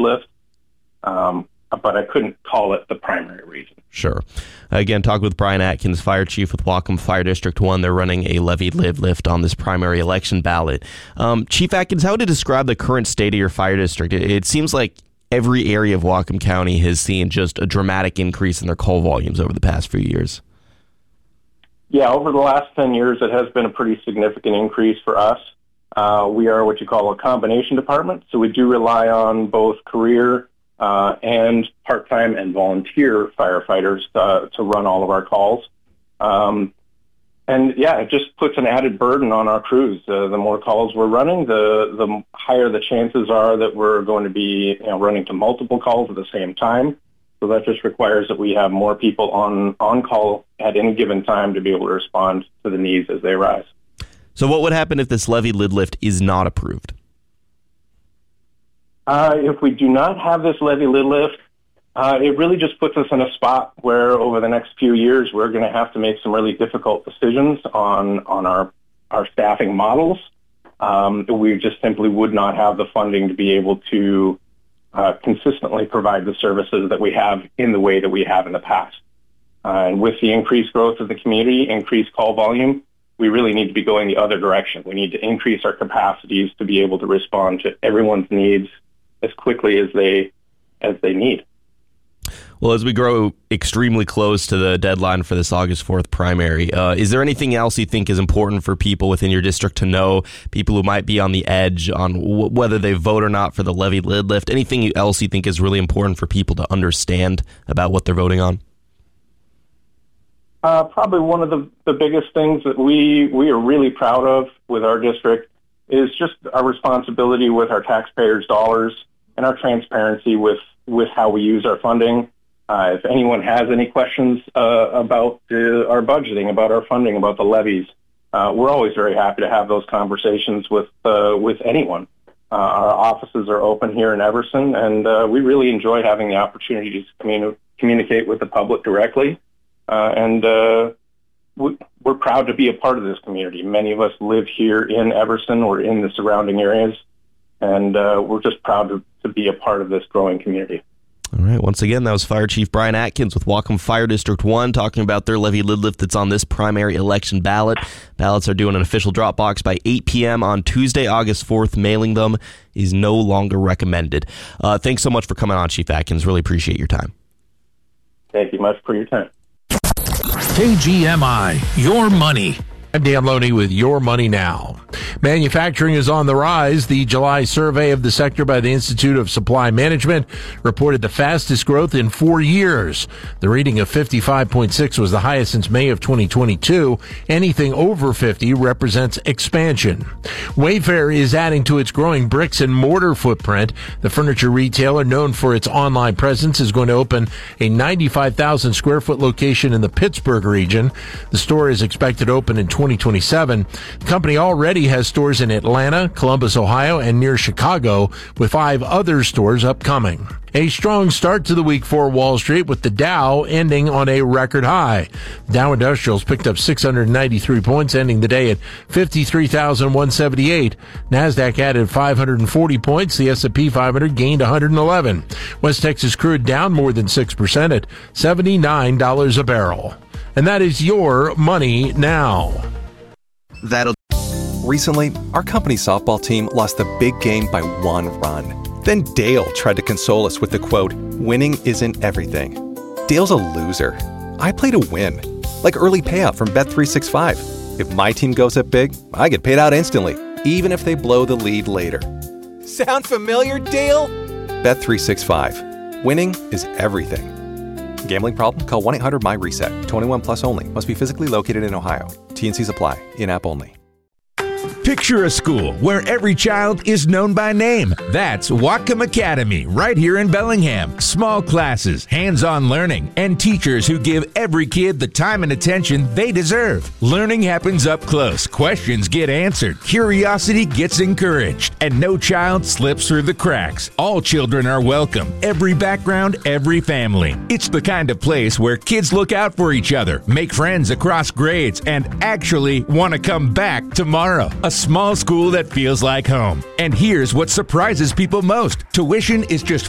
lift. But I couldn't call it the primary reason. Sure. Again, talk with Brian Atkins, Fire Chief with Whatcom Fire District 1. They're running a levied lift on this primary election ballot. Chief Atkins, how would you describe the current state of your fire district? It seems like every area of Whatcom County has seen just a dramatic increase in their call volumes over the past few years. Yeah, over the last 10 years, it has been a pretty significant increase for us. We are what you call a combination department, so we do rely on both career and part-time and volunteer firefighters to run all of our calls. And yeah, it just puts an added burden on our crews. The more calls we're running, the higher the chances are that we're going to be running to multiple calls at the same time. So that just requires that we have more people on call at any given time to be able to respond to the needs as they arise. So what would happen if this levied lid lift is not approved? If we do not have this levy lid lift, it really just puts us in a spot where over the next few years we're going to have to make some really difficult decisions on our staffing models. We just simply would not have the funding to be able to consistently provide the services that we have in the way that we have in the past. And with the increased growth of the community, increased call volume, we really need to be going the other direction. We need to increase our capacities to be able to respond to everyone's needs as quickly as they need. Well, as we grow extremely close to the deadline for this August 4th primary, is there anything else you think is important for people within your district to know, people who might be on the edge on whether they vote or not for the levied lid lift? Anything else you think is really important for people to understand about what they're voting on? Probably one of the biggest things that we are really proud of with our district is just our responsibility with our taxpayers' dollars and our transparency with how we use our funding. If anyone has any questions about our budgeting, about our funding, about the levies, we're always very happy to have those conversations with anyone. Our offices are open here in Everson, and we really enjoy having the opportunity to communicate with the public directly. We're proud to be a part of this community. Many of us live here in Everson or in the surrounding areas, and we're just proud to be a part of this growing community. All right. Once again, that was Fire Chief Brian Atkins with Whatcom Fire District 1 talking about their levy lid lift that's on this primary election ballot. Ballots are due in an official drop box by 8 p.m. on Tuesday, August 4th. Mailing them is no longer recommended. Thanks so much for coming on, Chief Atkins. Really appreciate your time. Thank you much for your time. KGMI, your money. I'm Dan Loney with Your Money Now. Manufacturing is on the rise. The July survey of the sector by the Institute of Supply Management reported the fastest growth in 4 years. The reading of 55.6 was the highest since May of 2022. Anything over 50 represents expansion. Wayfair is adding to its growing bricks and mortar footprint. The furniture retailer, known for its online presence, is going to open a 95,000 square foot location in the Pittsburgh region. The store is expected to open in 2027. The company already has stores in Atlanta, Columbus, Ohio, and near Chicago, with 5 other stores upcoming. A strong start to the week for Wall Street, with the Dow ending on a record high. Dow Industrials picked up 693 points, ending the day at 53,178. NASDAQ added 540 points. The S&P 500 gained 111. West Texas crude down more than 6% at $79 a barrel. And that is Your Money Now. Recently, our company's softball team lost the big game by 1 run. Then Dale tried to console us with the quote, "Winning isn't everything." Dale's a loser. I play to win. Like early payout from Bet365. If my team goes up big, I get paid out instantly, even if they blow the lead later. Sound familiar, Dale? Bet365. Winning is everything. Gambling problem? Call 1-800-MY-RESET. 21 plus only. Must be physically located in Ohio. T&Cs apply. In-app only. Picture a school where every child is known by name. That's Whatcom Academy, right here in Bellingham. Small classes, hands-on learning, and teachers who give every kid the time and attention they deserve. Learning happens up close. Questions get answered. Curiosity gets encouraged. And no child slips through the cracks. All children are welcome. Every background, every family. It's the kind of place where kids look out for each other, make friends across grades, and actually want to come back tomorrow. A small school that feels like home. And here's what surprises people most. Tuition is just